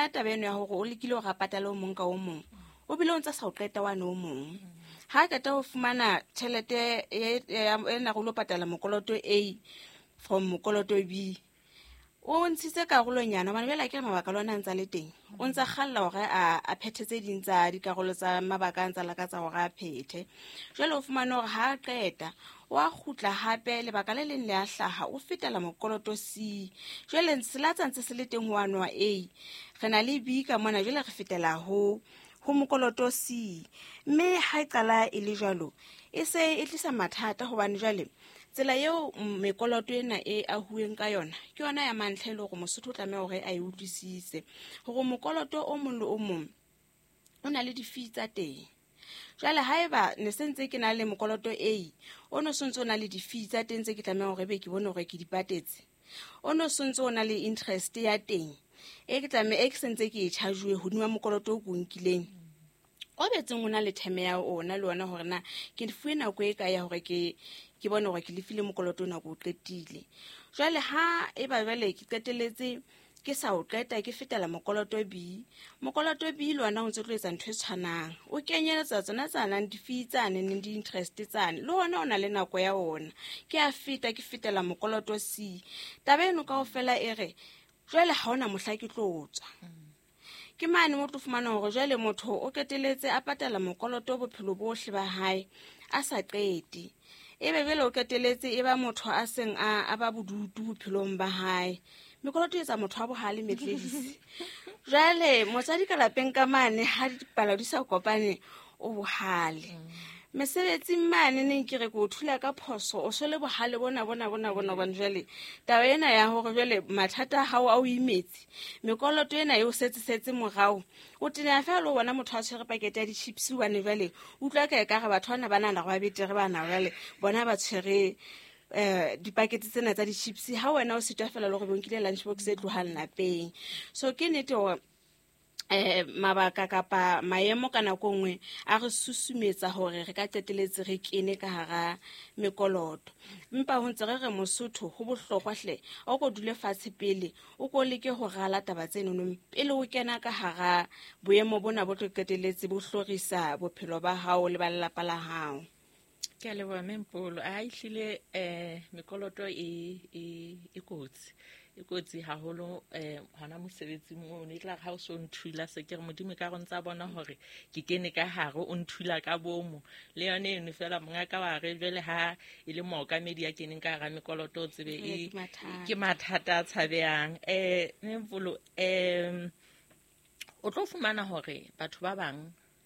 ka tabeno ya hore o lekile o rapatala o mong ka o mong o bile o ntse sa o qeta wane o mong ha ka ta o fumana tšhelete e na go lo patala mokoloto A from mokoloto B o ntshitse karolonyana hobane bjela ke mabaka le ona a ntse a le teng o ntse a kgalla hore a phethe tse ding tsa dikarolo tsa mabaka a ntse a lakatsa hore a phethe jwale o fumane hore ha a qeta wa khutla hape lebaka le leng le a hlaha o fetela mokoloto C jwale selatsa ntse se le teng ho wanwa A re na le B ka mona jwale re fetela ho mokoloto C mme ha e qala e le jwalo e se e tlisa mathata hobane jwale tsela eo mekoloto ena e ahuweng ka yona ke yona ya mantlha le gore Mosotho o tlameha hore a e utlwisise gore mokoloto o mong le o mong o na le di-fee tsa teng jwale haeba ne sentse ke na le mokoloto A o no sontse o na le di-fee tsa teng tse ke tlameha hore be ke bone hore ke di patetse o no sontse o na le interest ya teng e ke sentse ke e charge hodima mokoloto o ko nkileng o betseng o na le theme ya ona le ona hore na ke fuwe nako e kae ya hore ke bone hore ke lefile mokoloto ona go qetile jwale ha e ba jwale ke qeteletse ke sa o qeta ke fetela mokoloto B le ona o ntse tlo etsa ntho e tshwanang o kenyeletsa tsona tsanang di-fee tsane le di-interest tsane le ona o na le nako ya ona ke a feta ke fetela mokoloto C taba eno kaofela e re jwale ha ona mohla ke tlo tswa ke mane mo tlo fumana hore jwale motho o keteletse a patala mokoloto bophelo bohle ba hae a sa qete ebe jwale o keteletse e ba motho a seng a ba bodutu bophelong ba hae mekoloto etsa motho a bohale metledisi jwale motswadi ka lapeng ka mane ha dipalo di sa kopane o bohale mesebetsi mane ne ke re ko thula ka phoso o sole bohale bona jwale taba ena ya hore jwale mathata ha o imetse mekoloto ena e o setse morao o tena fa lo bona motho a tshwere pakete ya di-chips wane jwale utlwa ka re batho bana bana na go ba betere bana jwale bona ba tshwere dipakete tsena tsa di-chips ha wena o sitwa fela le go bonkile lunchbox e tlohang lapeng so ke nete hore mabaka kapa maemo ka nako nngwe a re susumetsa hore re ka qeteletse re kene ka hara mekoloto mpa ho ntse re Mosotho ho bohlokwa hle o go dule fatshe pele o ko leke ho rala taba tseno pele o kena ka hara boemo bona bo tlo qeteletse bo hlorisa bophelo ba hao le ba lelapa la hao ke a leboha Mempolo a ihlile mekoloto e kotsi haholo hona mosebetsi mo ne tla ga o so nthula se ke re modimo ka go ntsa bona hore ke kene ka hare o nthula ka bomo le yone ene fela monga ka wa re jwele ha ile mookamedi ya keneng ka ga mekoloto tsebe ke mathata a tshabeyang Mempolo o tlo fumana hore batho ba bang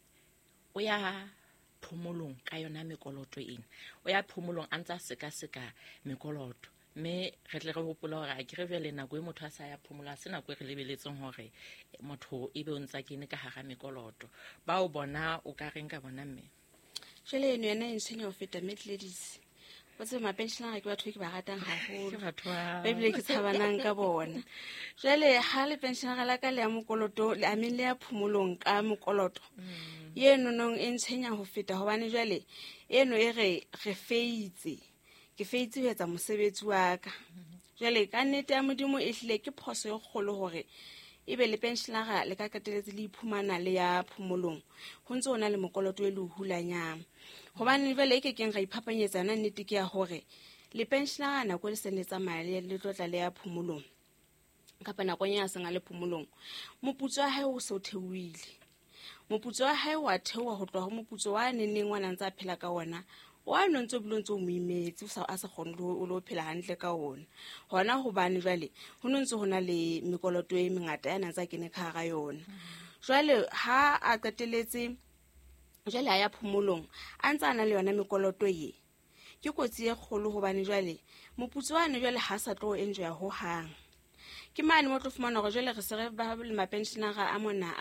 o ya phomolong ka yona mekoloto ena o ya phomolong a ntse a seka mekoloto mme re tle re hopola hore a kere bjale nako e motho a sa ya phomola se nako e re lebeletseng hore motho e be o ntsa kene ka hara mekoloto ba o bona o ka reng ka bona mme jwale eno yena e ntshwenya ho feta metledisi o tsebe mapensionara ke batho ke ba ratang haholo ba ebile ke tshabanang ka bona jwale ha le pensionara la ka le ya mokoloto le amin le ya phomolong ka mokoloto yeno nong e ntshwenya ho feta hobane jwale eno e re feitse ke feitse ho etsa mosebetsi wa ka jwale ka nnete ya modimo e hlile ke phoso e kgolo hore ebe le pensionara le ka qeteletse le iphumana le ya phomolong ho ntse ona le mokoloto e le hulanyana hobane jwale e ke keng ra iphapanyetsa na nnete ke ya hore le pensionara nako le senetsa mali le tlotla le ya phomolong kapa nakong ya senga le phomolong moputso wa hae o se o theohile moputso wa hae wa theoha ho tloha ho moputso wa neng wana ntse a phela ka ona wa no ntse bile ntse o moimetse a sa kgone o lo phela hantle ka ona hona hobane jwale ho ntse ho na le mekoloto e mengata ya ntse a kene ka hara yona jwale ha a qeteletse jwale a ya phomolong a ntse a na le yona mekoloto ye ke kotsi e kgolo hobane jwale moputso wa ne jwale ha sa tlo enjoy ho hang ke mane mo tlo fumana hore jwale re se re ba le mapensionara a mona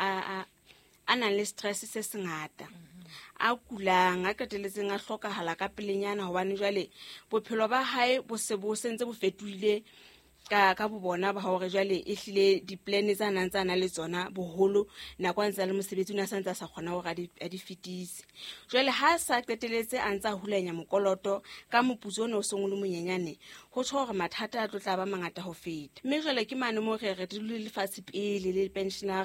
a nang le stress se sengata a kulang a qeteletseng a hlokahala ka pelenyana hobane jwale bophelo ba hae bo se bo sentse bo fetohile ka bona ba hore jwale e hlile di-plan tsa nang le tsona boholo nako ntse le mosebetsi una santsa sa khona hore a di fitise jwale ha sa qeteletse a ntsa hulanya mokoloto ka moputso no sengwe le monyenyane ho tsho hore mathata a tlotla ba mangata ho feta mme jwale ke mane mo re dule le fatshe pele le pensioner